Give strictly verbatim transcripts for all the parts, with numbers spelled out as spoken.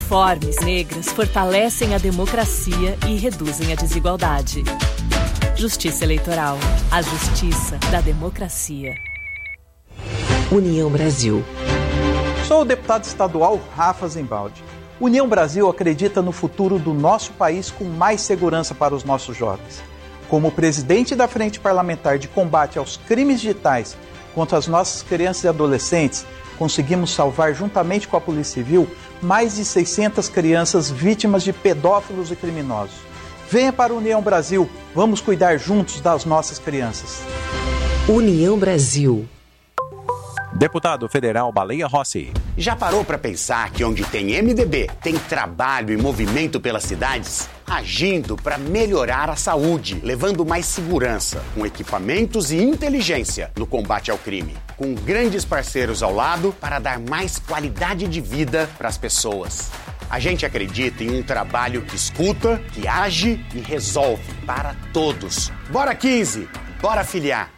uniformes negras fortalecem a democracia e reduzem a desigualdade. Justiça Eleitoral. A justiça da democracia. União Brasil. Sou o deputado estadual Rafa Zimbaldi. União Brasil acredita no futuro do nosso país com mais segurança para os nossos jovens. Como presidente da Frente Parlamentar de Combate aos Crimes Digitais contra as nossas crianças e adolescentes, conseguimos salvar, juntamente com a Polícia Civil, mais de seiscentas crianças vítimas de pedófilos e criminosos. Venha para a União Brasil, vamos cuidar juntos das nossas crianças. União Brasil. Deputado Federal Baleia Rossi. Já parou para pensar que onde tem M D B, tem trabalho e movimento pelas cidades? Agindo para melhorar a saúde, levando mais segurança, com equipamentos e inteligência no combate ao crime. Com grandes parceiros ao lado para dar mais qualidade de vida para as pessoas. A gente acredita em um trabalho que escuta, que age e resolve para todos. Bora quinze! Bora filiar!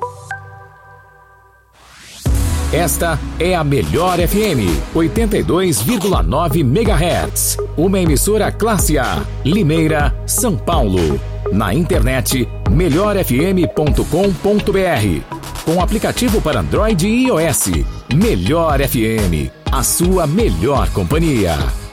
Esta é a Melhor F M, oitenta e dois vírgula nove megahertz. Uma emissora classe A, Limeira, São Paulo. Na internet, melhor f m ponto com ponto b r. Com aplicativo para Android e iOS. Melhor F M, a sua melhor companhia.